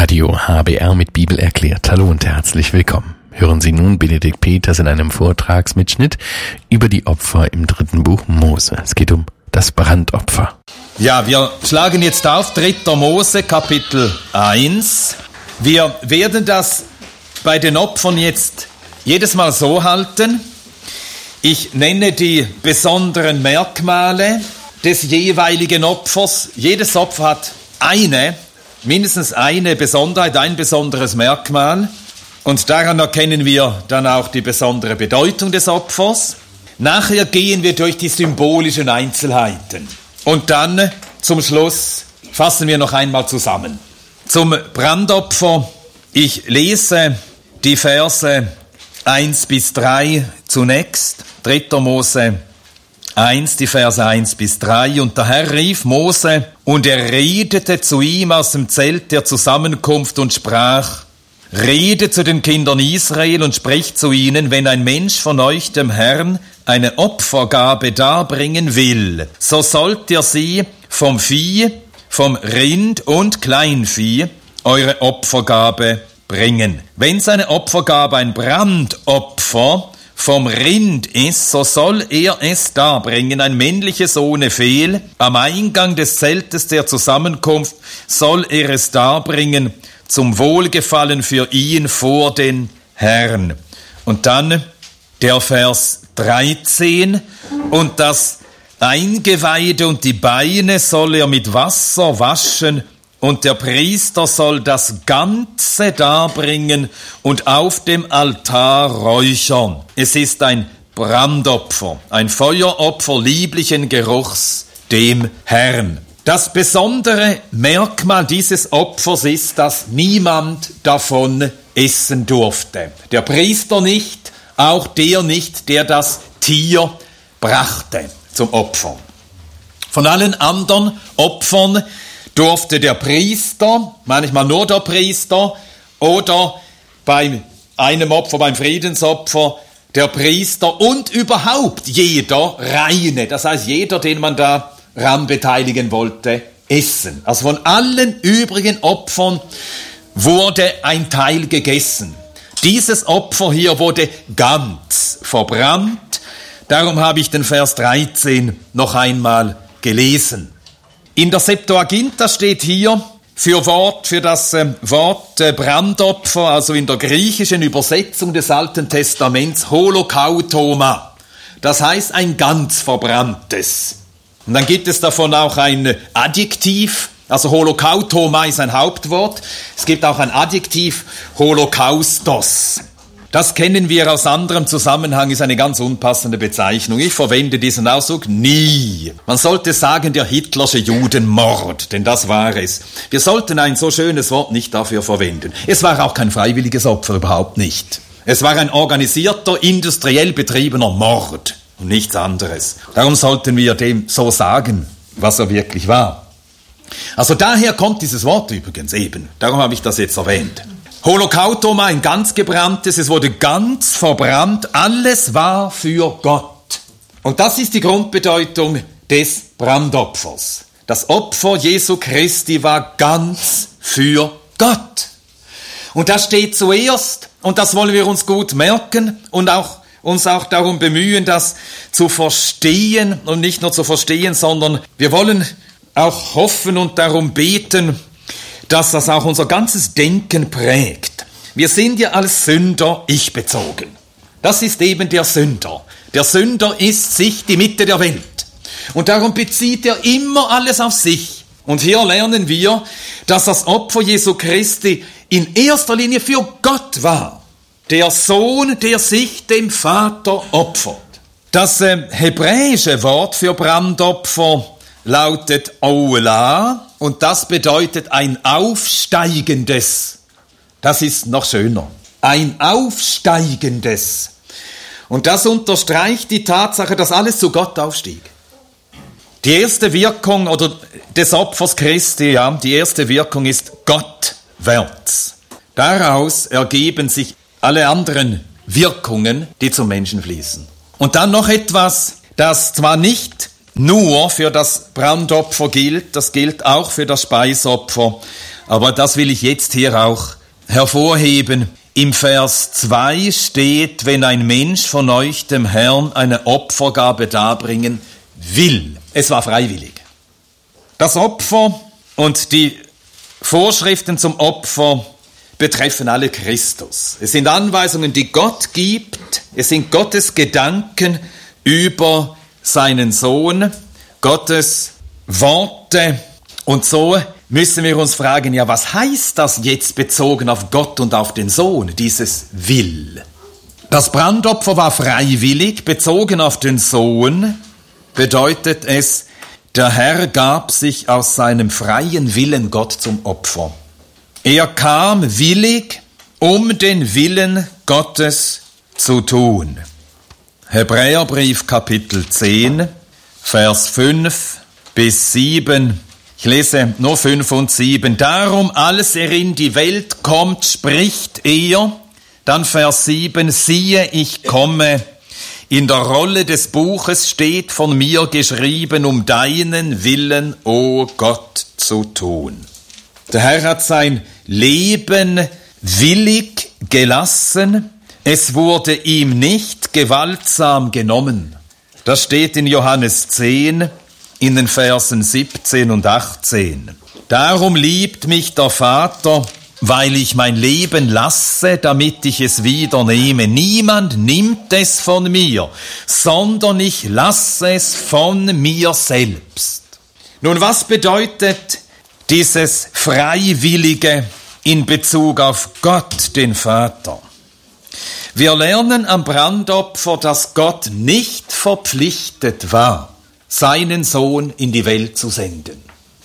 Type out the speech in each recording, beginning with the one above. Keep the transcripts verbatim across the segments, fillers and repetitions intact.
Radio H B R mit Bibel erklärt. Hallo und herzlich willkommen. Hören Sie nun Benedikt Peters in einem Vortragsmitschnitt über die Opfer im dritten Buch Mose. Es geht um das Brandopfer. Ja, wir schlagen jetzt auf dritter Mose Kapitel eins. Wir werden das bei den Opfern jetzt jedes Mal so halten. Ich nenne die besonderen Merkmale des jeweiligen Opfers. Jedes Opfer hat eine, mindestens eine Besonderheit, ein besonderes Merkmal. Und daran erkennen wir dann auch die besondere Bedeutung des Opfers. Nachher gehen wir durch die symbolischen Einzelheiten. Und dann zum Schluss fassen wir noch einmal zusammen. Zum Brandopfer, ich lese die Verse eins bis drei zunächst. dritter Mose eins, die Verse eins bis drei. Und der Herr rief Mose, und er redete zu ihm aus dem Zelt der Zusammenkunft und sprach: Rede zu den Kindern Israel und spricht zu ihnen, wenn ein Mensch von euch dem Herrn eine Opfergabe darbringen will, so sollt ihr sie vom Vieh, vom Rind und Kleinvieh eure Opfergabe bringen. Wenn seine Opfergabe ein Brandopfer vom Rind ist, so soll er es darbringen, ein männliches ohne Fehl. Am Eingang des Zeltes der Zusammenkunft soll er es darbringen, zum Wohlgefallen für ihn vor den Herrn. Und dann der Vers dreizehn. Und das Eingeweide und die Beine soll er mit Wasser waschen, und der Priester soll das Ganze darbringen und auf dem Altar räuchern. Es ist ein Brandopfer, ein Feueropfer lieblichen Geruchs dem Herrn. Das besondere Merkmal dieses Opfers ist, dass niemand davon essen durfte. Der Priester nicht, auch der nicht, der das Tier brachte zum Opfer. Von allen anderen Opfern durfte der Priester, manchmal nur der Priester, oder bei einem Opfer, beim Friedensopfer, der Priester und überhaupt jeder Reine, das heißt jeder, den man da ran beteiligen wollte, essen. Also von allen übrigen Opfern wurde ein Teil gegessen. Dieses Opfer hier wurde ganz verbrannt. Darum habe ich den Vers dreizehn noch einmal gelesen. In der Septuaginta steht hier für Wort, für das äh, Wort äh, Brandopfer, also in der griechischen Übersetzung des Alten Testaments, Holokautoma. Das heißt ein ganz verbranntes. Und dann gibt es davon auch ein Adjektiv, also Holokautoma ist ein Hauptwort. Es gibt auch ein Adjektiv, Holocaustos. Das kennen wir aus anderem Zusammenhang, ist eine ganz unpassende Bezeichnung. Ich verwende diesen Ausdruck nie. Man sollte sagen, der hitlersche Judenmord, denn das war es. Wir sollten ein so schönes Wort nicht dafür verwenden. Es war auch kein freiwilliges Opfer, überhaupt nicht. Es war ein organisierter, industriell betriebener Mord und nichts anderes. Darum sollten wir dem so sagen, was er wirklich war. Also daher kommt dieses Wort übrigens eben. Darum habe ich das jetzt erwähnt. Holokautoma, ein ganz gebranntes, es wurde ganz verbrannt, alles war für Gott. Und das ist die Grundbedeutung des Brandopfers. Das Opfer Jesu Christi war ganz für Gott. Und das steht zuerst, und das wollen wir uns gut merken und auch uns auch darum bemühen, das zu verstehen und nicht nur zu verstehen, sondern wir wollen auch hoffen und darum beten, dass das auch unser ganzes Denken prägt. Wir sind ja als Sünder ich-bezogen. Das ist eben der Sünder. Der Sünder ist sich die Mitte der Welt. Und darum bezieht er immer alles auf sich. Und hier lernen wir, dass das Opfer Jesu Christi in erster Linie für Gott war. Der Sohn, der sich dem Vater opfert. Das äh, hebräische Wort für Brandopfer lautet Ola, und das bedeutet ein aufsteigendes. Das ist noch schöner. Ein aufsteigendes. Und das unterstreicht die Tatsache, dass alles zu Gott aufstieg. Die erste Wirkung oder des Opfers Christi, ja, die erste Wirkung ist gottwärts. Daraus ergeben sich alle anderen Wirkungen, die zum Menschen fließen. Und dann noch etwas, das zwar nicht nur für das Brandopfer gilt, das gilt auch für das Speisopfer, Aber das will ich jetzt hier auch hervorheben. Im Vers zwei steht, wenn ein Mensch von euch dem Herrn eine Opfergabe darbringen will. Es war freiwillig. Das Opfer und die Vorschriften zum Opfer betreffen alle Christus. Es sind Anweisungen, die Gott gibt. Es sind Gottes Gedanken über seinen Sohn, Gottes Worte. Und so müssen wir uns fragen, ja, was heißt das jetzt bezogen auf Gott und auf den Sohn, dieses Will? Das Brandopfer war freiwillig, bezogen auf den Sohn bedeutet es, der Herr gab sich aus seinem freien Willen Gott zum Opfer. Er kam willig, um den Willen Gottes zu tun. Hebräerbrief Kapitel zehn, Vers fünf bis sieben. Ich lese nur fünf und sieben. Darum, als er in die Welt kommt, spricht er. Dann Vers sieben. Siehe, ich komme. In der Rolle des Buches steht von mir geschrieben, um deinen Willen, o Gott, zu tun. Der Herr hat sein Leben willig gelassen. Es wurde ihm nicht gewaltsam genommen. Das steht in Johannes zehn, in den Versen siebzehn und achtzehn. Darum liebt mich der Vater, weil ich mein Leben lasse, damit ich es wieder nehme. Niemand nimmt es von mir, sondern ich lasse es von mir selbst. Nun, was bedeutet dieses Freiwillige in Bezug auf Gott, den Vater? Wir lernen am Brandopfer, dass Gott nicht verpflichtet war, seinen Sohn in die Welt zu senden.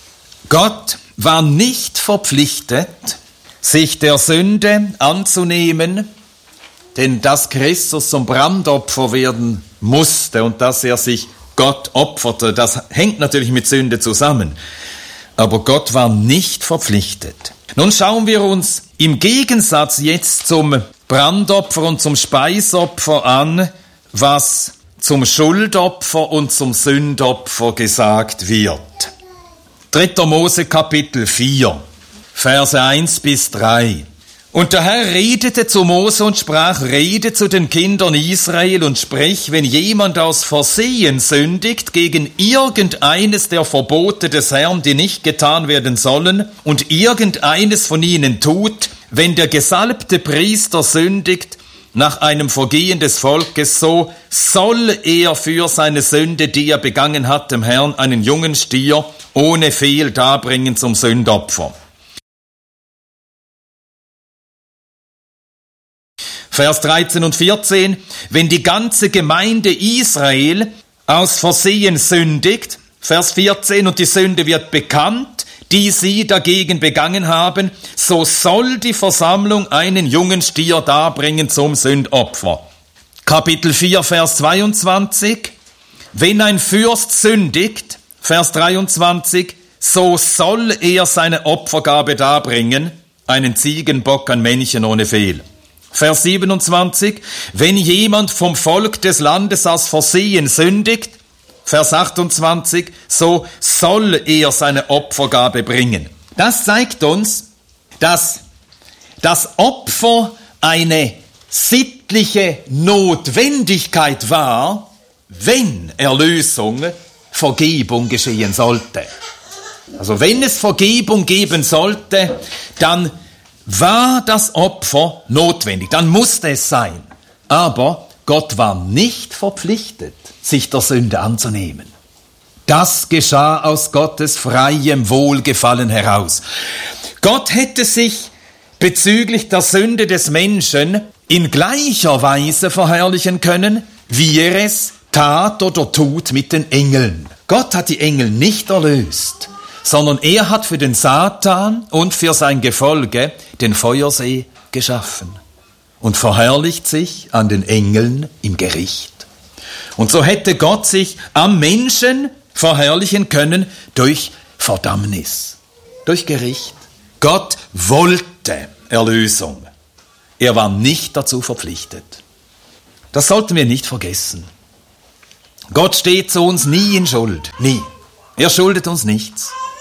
Gott war nicht verpflichtet, sich der Sünde anzunehmen, denn dass Christus zum Brandopfer werden musste und dass er sich Gott opferte, das hängt natürlich mit Sünde zusammen. Aber Gott war nicht verpflichtet. Nun schauen wir uns im Gegensatz jetzt zum Brandopfer und zum Speisopfer an, was zum Schuldopfer und zum Sündopfer gesagt wird. dritter Mose Kapitel vier, Verse eins bis drei. Und der Herr redete zu Mose und sprach, rede zu den Kindern Israel und sprich, wenn jemand aus Versehen sündigt gegen irgendeines der Verbote des Herrn, die nicht getan werden sollen, und irgendeines von ihnen tut, wenn der gesalbte Priester sündigt nach einem Vergehen des Volkes, so soll er für seine Sünde, die er begangen hat, dem Herrn einen jungen Stier ohne Fehl darbringen zum Sündopfer. Vers dreizehn und vierzehn, wenn die ganze Gemeinde Israel aus Versehen sündigt, Vers vierzehn, und die Sünde wird bekannt, die sie dagegen begangen haben, so soll die Versammlung einen jungen Stier darbringen zum Sündopfer. Kapitel vier, Vers zweiundzwanzig, wenn ein Fürst sündigt, Vers dreiundzwanzig, so soll er seine Opfergabe darbringen, einen Ziegenbock, ein Männchen ohne Fehl. Vers siebenundzwanzig, wenn jemand vom Volk des Landes aus Versehen sündigt, Vers achtundzwanzig, so soll er seine Opfergabe bringen. Das zeigt uns, dass das Opfer eine sittliche Notwendigkeit war, wenn Erlösung, Vergebung geschehen sollte. Also wenn es Vergebung geben sollte, dann war das Opfer notwendig, dann musste es sein. Aber Gott war nicht verpflichtet, sich der Sünde anzunehmen. Das geschah aus Gottes freiem Wohlgefallen heraus. Gott hätte sich bezüglich der Sünde des Menschen in gleicher Weise verherrlichen können, wie er es tat oder tut mit den Engeln. Gott hat die Engel nicht erlöst, sondern er hat für den Satan und für sein Gefolge den Feuersee geschaffen und verherrlicht sich an den Engeln im Gericht. Und so hätte Gott sich am Menschen verherrlichen können durch Verdammnis, durch Gericht. Gott wollte Erlösung. Er war nicht dazu verpflichtet. Das sollten wir nicht vergessen. Gott steht zu uns nie in Schuld, nie. Er schuldet uns nichts.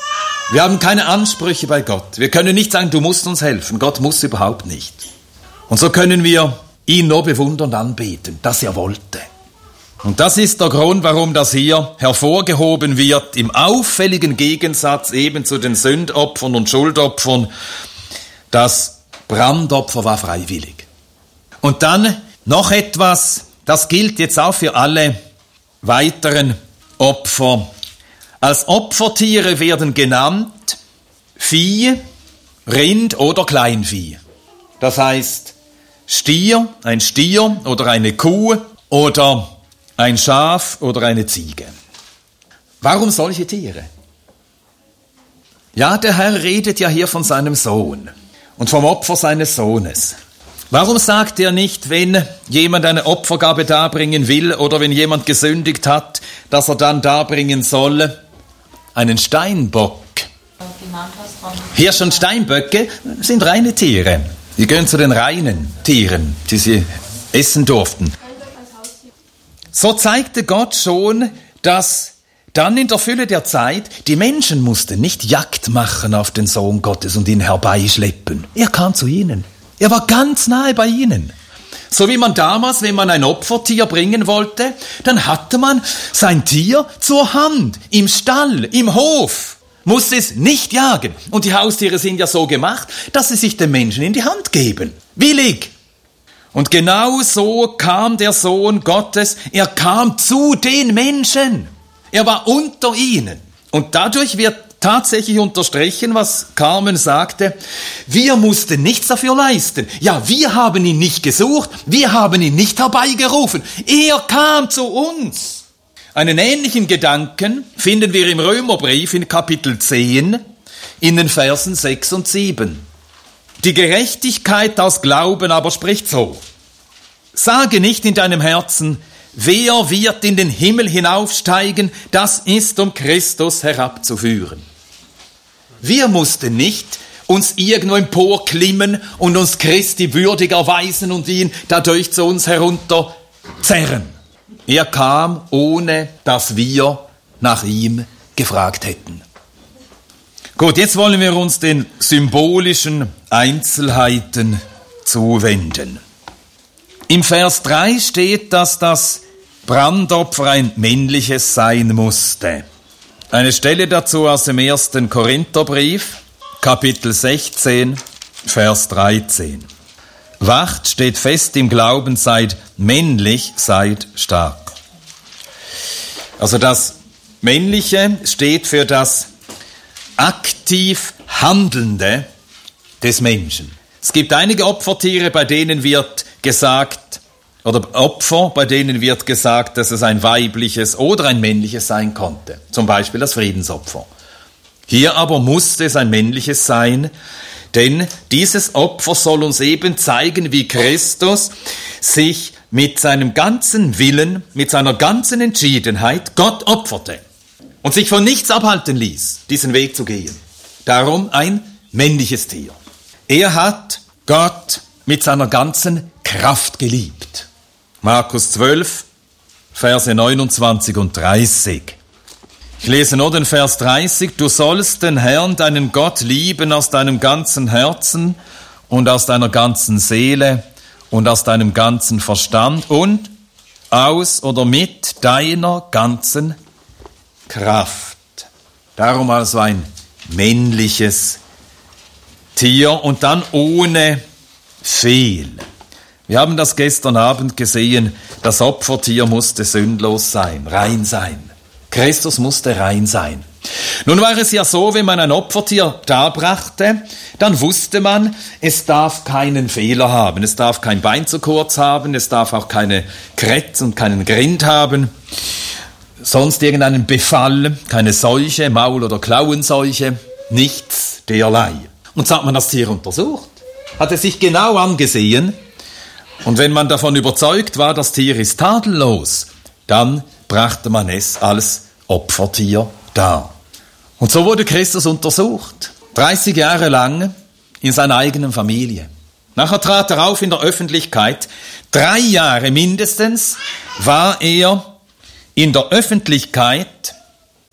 Wir haben keine Ansprüche bei Gott. Wir können nicht sagen, du musst uns helfen. Gott muss überhaupt nicht. Und so können wir ihn nur bewundern und anbeten, dass er wollte. Und das ist der Grund, warum das hier hervorgehoben wird, im auffälligen Gegensatz eben zu den Sündopfern und Schuldopfern. Das Brandopfer war freiwillig. Und dann noch etwas, das gilt jetzt auch für alle weiteren Opfer. Als Opfertiere werden genannt Vieh, Rind oder Kleinvieh. Das heißt Stier, ein Stier oder eine Kuh oder ein Schaf oder eine Ziege. Warum solche Tiere? Ja, der Herr redet ja hier von seinem Sohn und vom Opfer seines Sohnes. Warum sagt er nicht, wenn jemand eine Opfergabe darbringen will oder wenn jemand gesündigt hat, dass er dann darbringen soll einen Steinbock? Hirsche und Steinböcke sind reine Tiere. Die gehören zu den reinen Tieren, die sie essen durften. So zeigte Gott schon, dass dann in der Fülle der Zeit die Menschen mussten nicht Jagd machen auf den Sohn Gottes und ihn herbeischleppen. Er kam zu ihnen. Er war ganz nahe bei ihnen. So wie man damals, wenn man ein Opfertier bringen wollte, dann hatte man sein Tier zur Hand, im Stall, im Hof, musste es nicht jagen. Und die Haustiere sind ja so gemacht, dass sie sich den Menschen in die Hand geben. Willig. Und genau so kam der Sohn Gottes. Er kam zu den Menschen. Er war unter ihnen. Und dadurch wird tatsächlich unterstrichen, was Carmen sagte, wir mussten nichts dafür leisten. Ja, wir haben ihn nicht gesucht, wir haben ihn nicht herbeigerufen. Er kam zu uns. Einen ähnlichen Gedanken finden wir im Römerbrief in Kapitel zehn in den Versen sechs und sieben. Die Gerechtigkeit aus Glauben aber spricht so: Sage nicht in deinem Herzen, wer wird in den Himmel hinaufsteigen, das ist, um Christus herabzuführen. Wir mussten nicht uns irgendwo emporklimmen und uns Christi würdig erweisen und ihn dadurch zu uns herunterzerren. Er kam, ohne dass wir nach ihm gefragt hätten. Gut, jetzt wollen wir uns den symbolischen Einzelheiten zuwenden. Im Vers drei steht, dass das Brandopfer ein männliches sein musste. Eine Stelle dazu aus dem ersten Korintherbrief, Kapitel sechzehn, Vers dreizehn. Wacht, steht fest im Glauben, seid männlich, seid stark. Also das Männliche steht für das aktiv Handelnde des Menschen. Es gibt einige Opfertiere, bei denen wird gesagt, oder Opfer, bei denen wird gesagt, dass es ein weibliches oder ein männliches sein konnte. Zum Beispiel das Friedensopfer. Hier aber musste es ein männliches sein, denn dieses Opfer soll uns eben zeigen, wie Christus sich mit seinem ganzen Willen, mit seiner ganzen Entschiedenheit Gott opferte und sich von nichts abhalten ließ, diesen Weg zu gehen. Darum ein männliches Tier. Er hat Gott mit seiner ganzen Kraft geliebt. Markus zwölf, Verse neunundzwanzig und dreißig. Ich lese nur den Vers dreißig. Du sollst den Herrn, deinen Gott, lieben aus deinem ganzen Herzen und aus deiner ganzen Seele und aus deinem ganzen Verstand und aus oder mit deiner ganzen Kraft. Darum also ein männliches Tier und dann ohne Fehl. Wir haben das gestern Abend gesehen, das Opfertier musste sündlos sein, rein sein. Christus musste rein sein. Nun war es ja so, wenn man ein Opfertier darbrachte, dann wusste man, es darf keinen Fehler haben, es darf kein Bein zu kurz haben, es darf auch keine Kretz und keinen Grind haben, sonst irgendeinen Befall, keine Seuche, Maul- oder Klauenseuche, nichts derlei. Und so hat man das Tier untersucht, hat es sich genau angesehen, und wenn man davon überzeugt war, das Tier ist tadellos, dann brachte man es als Opfertier dar. Und so wurde Christus untersucht, dreißig Jahre lang in seiner eigenen Familie. Nachher trat er auf in der Öffentlichkeit. Drei Jahre mindestens war er in der Öffentlichkeit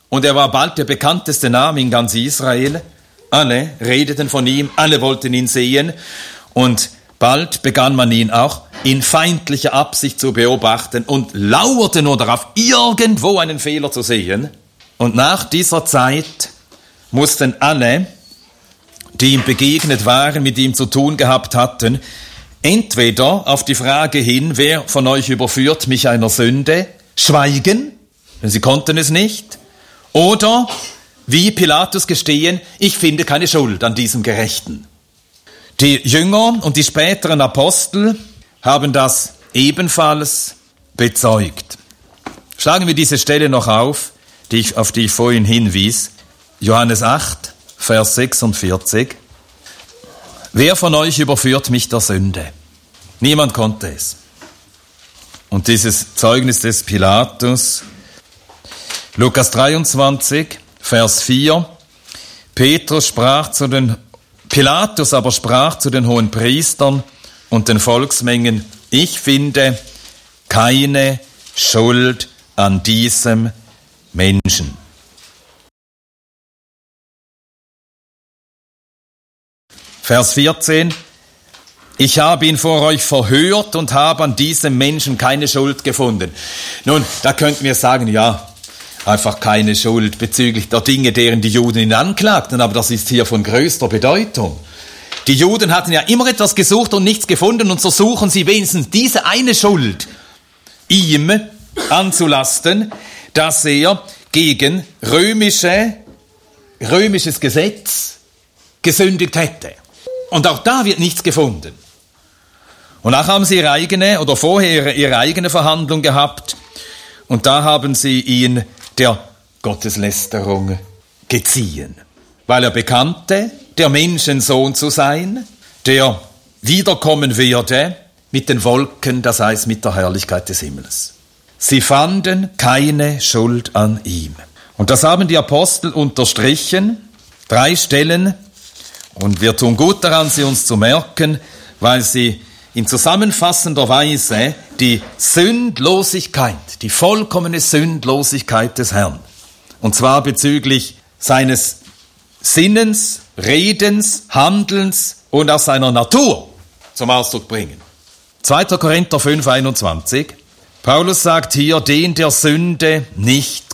und er war bald der bekannteste Name in ganz Israel. Alle redeten von ihm, alle wollten ihn sehen und bald begann man ihn auch in feindlicher Absicht zu beobachten und lauerte nur darauf, irgendwo einen Fehler zu sehen. Und nach dieser Zeit mussten alle, die ihm begegnet waren, mit ihm zu tun gehabt hatten, entweder auf die Frage hin, wer von euch überführt mich einer Sünde, schweigen, denn sie konnten es nicht, oder wie Pilatus gestehen, ich finde keine Schuld an diesem Gerechten. Die Jünger und die späteren Apostel haben das ebenfalls bezeugt. Schlagen wir diese Stelle noch auf, die ich, auf die ich vorhin hinwies. Johannes acht, Vers sechsundvierzig. Wer von euch überführt mich der Sünde? Niemand konnte es. Und dieses Zeugnis des Pilatus, Lukas dreiundzwanzig, Vers vier. Petrus sprach zu den, Pilatus aber sprach zu den hohen Priestern und den Volksmengen, ich finde keine Schuld an diesem Menschen. Vers vierzehn. Ich habe ihn vor euch verhört und habe an diesem Menschen keine Schuld gefunden. Nun, da könnten wir sagen, ja, einfach keine Schuld bezüglich der Dinge, deren die Juden ihn anklagten, aber das ist hier von größter Bedeutung. Die Juden hatten ja immer etwas gesucht und nichts gefunden und so suchen sie wenigstens diese eine Schuld ihm anzulasten, dass er gegen römische, römisches Gesetz gesündigt hätte. Und auch da wird nichts gefunden. Und auch haben sie ihre eigene, oder vorher ihre eigene Verhandlung gehabt. Und da haben sie ihn der Gotteslästerung geziehen. Weil er bekannte, der Menschensohn zu sein, der wiederkommen werde mit den Wolken, das heißt mit der Herrlichkeit des Himmels. Sie fanden keine Schuld an ihm. Und das haben die Apostel unterstrichen, drei Stellen. Und wir tun gut daran, sie uns zu merken, weil sie in zusammenfassender Weise die Sündlosigkeit, die vollkommene Sündlosigkeit des Herrn, und zwar bezüglich seines Sinnens, Redens, Handelns und auch seiner Natur zum Ausdruck bringen. zweiter Korinther fünf, einundzwanzig. Paulus sagt hier, den der Sünde nicht